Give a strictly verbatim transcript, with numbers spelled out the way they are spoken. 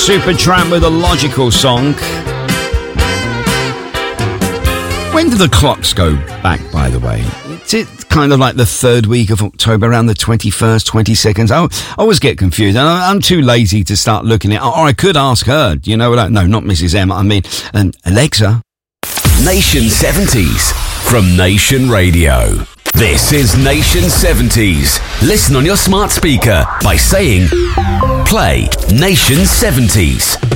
Supertramp with a Logical song. When do the clocks go back, by the way? It's it kind of like the third week of October, around the twenty-first, twenty-second. I always get confused. And I'm too lazy to start looking at it. Or I could ask her. You know what? No, not Missus M. I mean, um, Alexa. Nation seventies from Nation Radio. This is Nation seventies. Listen on your smart speaker by saying, play Nation seventies.